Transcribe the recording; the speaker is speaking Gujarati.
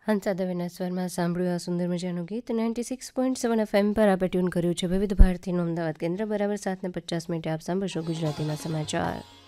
હંસા દવેના સ્વરમાં સાંભળ્યું આ સુંદર મજાનું ગીત 96.7 FM પર આપણે ટ્યુન કર્યું છે વિવિધ ભારતીનું અમદાવાદ કેન્દ્ર. બરાબર 7:50 આપ સાંભળશો ગુજરાતીમાં સમાચાર.